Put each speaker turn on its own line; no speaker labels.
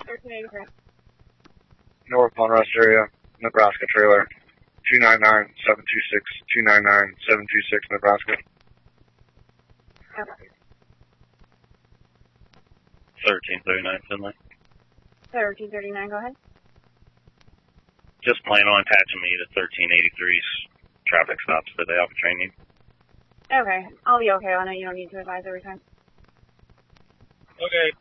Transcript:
1383.
North Von Rust area, Nebraska trailer, 299-726, Nebraska.
Okay.
1339, Finley.
1339, go ahead.
Just plan on attaching me to 1383's traffic stops that they have training.
Okay, I'll be okay on it. You don't need to advise every time.
Okay.